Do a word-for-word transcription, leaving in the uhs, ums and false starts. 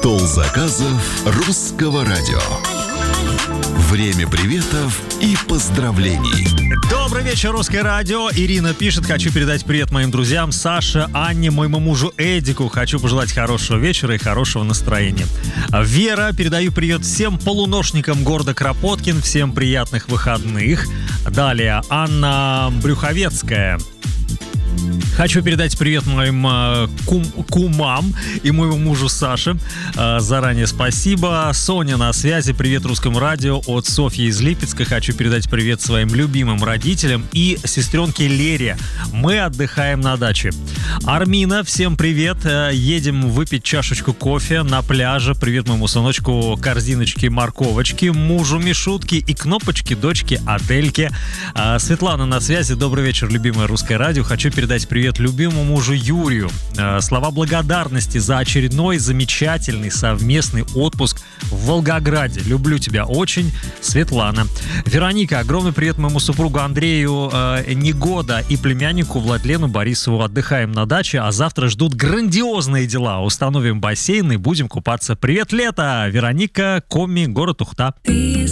Стол заказов русского радио. Время приветов и поздравлений. Добрый вечер, Русское радио. Ирина пишет: хочу передать привет моим друзьям Саше, Анне, моему мужу Эдику. Хочу пожелать хорошего вечера и хорошего настроения. Вера, передаю привет всем полуношникам города Кропоткин. Всем приятных выходных. Далее Анна Брюховецкая. Хочу передать привет моим э, кум, кумам и моему мужу Саше. Э, заранее спасибо. Соня на связи. Привет русскому радио от Софьи из Липецка. Хочу передать привет своим любимым родителям и сестренке Лере. Мы отдыхаем на даче. Армина, всем привет. Э, едем выпить чашечку кофе на пляже. Привет моему сыночку Корзиночке Морковочки, мужу Мишутке и Кнопочке, дочке Адельке. Э, Светлана на связи. Добрый вечер, любимое русское радио. Хочу передать привет любимому мужу Юрию. Э, слова благодарности за очередной замечательный совместный отпуск в Волгограде. Люблю тебя очень, Светлана. Вероника, огромный привет моему супругу Андрею э, Негода и племяннику Владлену Борисову. Отдыхаем на даче, а завтра ждут грандиозные дела. Установим бассейн и будем купаться. Привет, лето! Вероника, Коми, город Ухта.